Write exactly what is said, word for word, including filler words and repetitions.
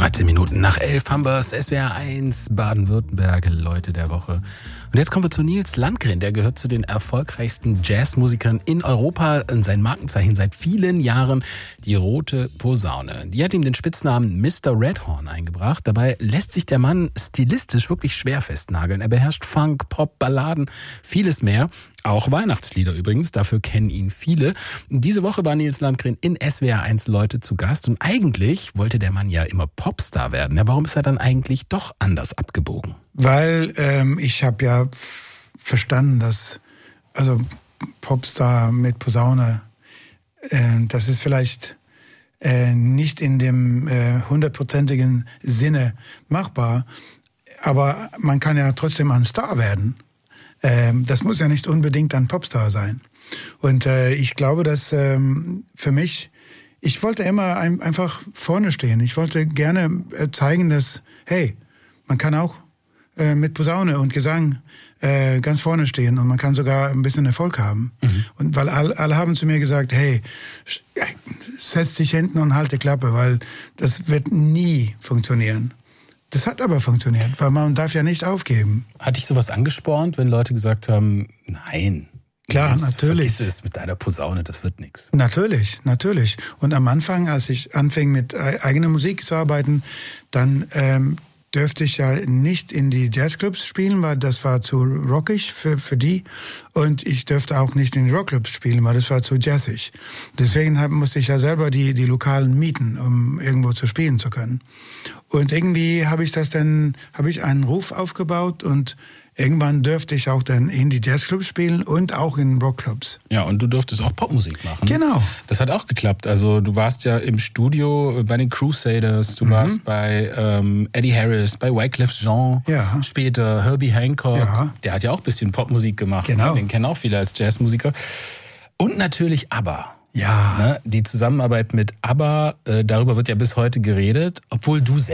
dreizehn Minuten nach elf haben wir es. S W R eins Baden-Württemberg, Leute der Woche. Und jetzt kommen wir zu Nils Landgren. Der gehört zu den erfolgreichsten Jazzmusikern in Europa. Sein Markenzeichen seit vielen Jahren die rote Posaune. Die hat ihm den Spitznamen Mister Redhorn eingebracht. Dabei lässt sich der Mann stilistisch wirklich schwer festnageln. Er beherrscht Funk, Pop, Balladen, vieles mehr. Auch Weihnachtslieder übrigens, dafür kennen ihn viele. Diese Woche war Nils Landgren in S W R eins Leute zu Gast und eigentlich wollte der Mann ja immer Popstar werden. Ja, warum ist er dann eigentlich doch anders abgebogen? Weil ähm, ich habe ja f- verstanden, dass also Popstar mit Posaune, äh, das ist vielleicht äh, nicht in dem äh, hundertprozentigen Sinne machbar, aber man kann ja trotzdem ein Star werden. Ähm, das muss ja nicht unbedingt ein Popstar sein. Und äh, ich glaube, dass ähm, für mich, ich wollte immer ein, einfach vorne stehen. Ich wollte gerne äh, zeigen, dass, hey, man kann auch äh, mit Posaune und Gesang äh, ganz vorne stehen und man kann sogar ein bisschen Erfolg haben. Mhm. Und weil alle, alle haben zu mir gesagt, hey, setz dich hinten und halt die Klappe, weil das wird nie funktionieren. Das hat aber funktioniert, weil man darf ja nicht aufgeben. Hat dich sowas angespornt, wenn Leute gesagt haben, nein, klar, jetzt natürlich. Vergiss es mit deiner Posaune, das wird nichts. Natürlich, natürlich. Und am Anfang, als ich anfing mit eigener Musik zu arbeiten, dann ähm, dürfte ich ja nicht in die Jazzclubs spielen, weil das war zu rockig für, für die. Und ich dürfte auch nicht in die Rockclubs spielen, weil das war zu jazzig. Deswegen hab, musste ich ja selber die, die Lokalen mieten, um irgendwo zu spielen zu können. Und irgendwie habe ich das dann, habe ich einen Ruf aufgebaut und irgendwann dürfte ich auch dann in die Jazzclubs spielen und auch in Rockclubs. Ja, und du durftest auch Popmusik machen. Genau. Das hat auch geklappt. Also du warst ja im Studio bei den Crusaders, du mhm. warst bei ähm, Eddie Harris, bei Wyclef Jean, ja. später Herbie Hancock. Ja. Der hat ja auch ein bisschen Popmusik gemacht. Genau. Den kennen auch viele als Jazzmusiker. Und natürlich ABBA. Ja. Ne? Die Zusammenarbeit mit ABBA, äh, darüber wird ja bis heute geredet, obwohl du selbst